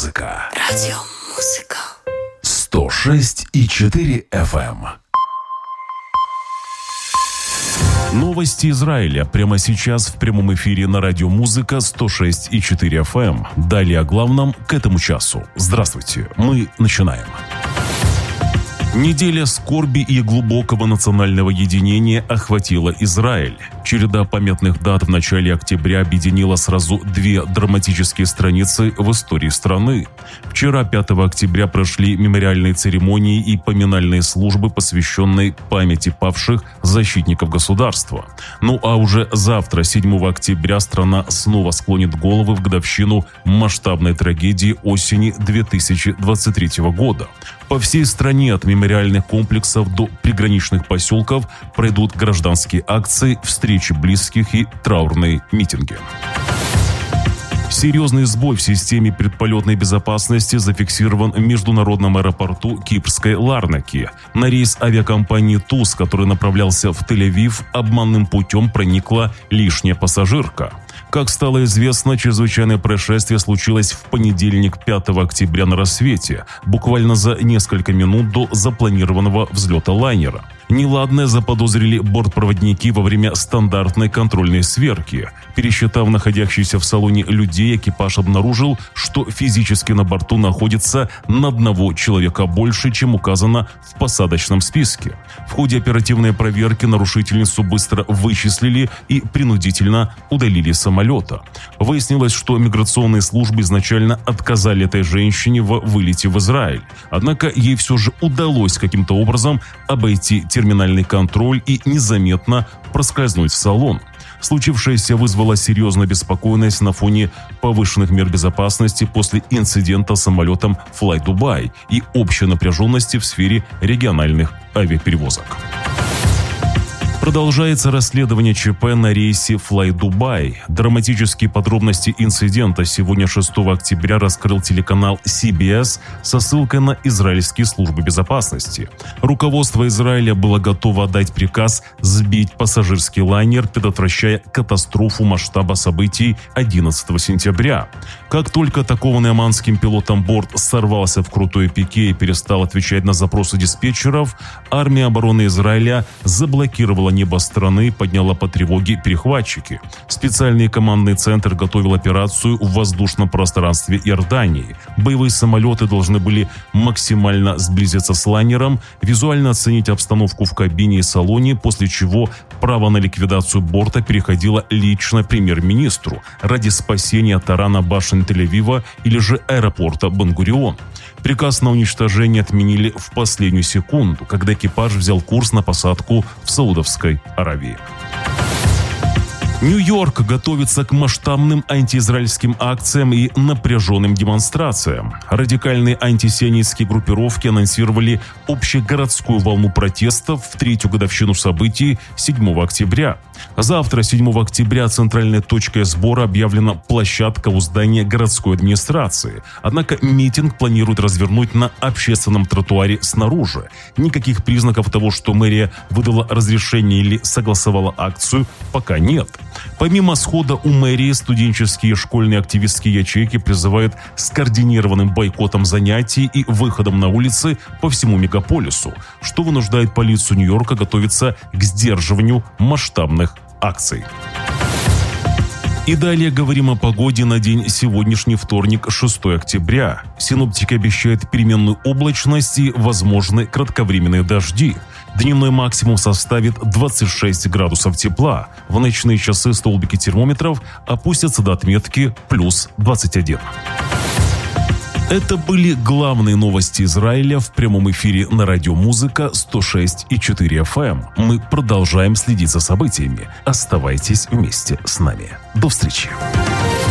Радиомузыка. Радиомузыка. 106,4 FM. Новости Израиля прямо сейчас в прямом эфире на Радиомузыка 106,4 FM. Далее о главном к этому часу. Здравствуйте, мы начинаем. Неделя скорби и глубокого национального единения охватила Израиль. Череда памятных дат в начале октября объединила сразу две драматические страницы в истории страны. Вчера, 5 октября, прошли мемориальные церемонии и поминальные службы, посвященные памяти павших защитников государства. Ну а уже завтра, 7 октября, страна снова склонит головы в годовщину масштабной трагедии осени 2023 года. По всей стране от мемориальных комплексов до приграничных поселков пройдут гражданские акции, встречи близких и траурные митинги. Серьезный сбой в системе предполетной безопасности зафиксирован в международном аэропорту кипрской Ларнаки. На рейс авиакомпании ТУЗ, который направлялся в Тель-Авив, обманным путем проникла лишняя пассажирка. Как стало известно, чрезвычайное происшествие случилось в понедельник, 5 октября на рассвете, буквально за несколько минут до запланированного взлета лайнера. Неладное заподозрили бортпроводники во время стандартной контрольной сверки. Пересчитав находящихся в салоне людей, экипаж обнаружил, что физически на борту находится на одного человека больше, чем указано в посадочном списке. В ходе оперативной проверки нарушительницу быстро вычислили и принудительно удалили с самолета. Выяснилось, что миграционные службы изначально отказали этой женщине в вылете в Израиль. Однако ей все же удалось каким-то образом обойти терминальный контроль и незаметно проскользнуть в салон. Случившееся вызвало серьезную беспокойность на фоне повышенных мер безопасности после инцидента с самолетом Fly Dubai и общей напряженности в сфере региональных авиаперевозок. Продолжается расследование ЧП на рейсе Fly Dubai. Драматические подробности инцидента сегодня, 6 октября, раскрыл телеканал CBS со ссылкой на израильские службы безопасности. Руководство Израиля было готово отдать приказ сбить пассажирский лайнер, предотвращая катастрофу масштаба событий 11 сентября. Как только атакованный оманским пилотом борт сорвался в крутой пике и перестал отвечать на запросы диспетчеров, армия обороны Израиля заблокировала небо страны, подняла по тревоге перехватчики. Специальный командный центр готовил операцию в воздушном пространстве Иордании. Боевые самолеты должны были максимально сблизиться с лайнером, визуально оценить обстановку в кабине и салоне, после чего право на ликвидацию борта переходило лично премьер-министру ради спасения тарана башен Тель-Авива или же аэропорта Бен-Гурион. Приказ на уничтожение отменили в последнюю секунду, когда экипаж взял курс на посадку в Саудовской Аравии. Нью-Йорк готовится к масштабным антиизраильским акциям и напряженным демонстрациям. Радикальные антисионистские группировки анонсировали общегородскую волну протестов в третью годовщину событий 7 октября. Завтра, 7 октября, центральной точкой сбора объявлена площадка у здания городской администрации. Однако митинг планируют развернуть на общественном тротуаре снаружи. Никаких признаков того, что мэрия выдала разрешение или согласовала акцию, пока нет. Помимо схода у мэрии, студенческие и школьные активистские ячейки призывают к скоординированным бойкотом занятий и выходом на улицы по всему мегаполису, что вынуждает полицию Нью-Йорка готовиться к сдерживанию масштабных акций. И далее говорим о погоде на день сегодняшний вторник, 6 октября. Синоптики обещают переменную облачность и возможны кратковременные дожди. Дневной максимум составит 26 градусов тепла. В ночные часы столбики термометров опустятся до отметки плюс 21. Это были главные новости Израиля в прямом эфире на Радиомузыка 106,4 FM. Мы продолжаем следить за событиями. Оставайтесь вместе с нами. До встречи.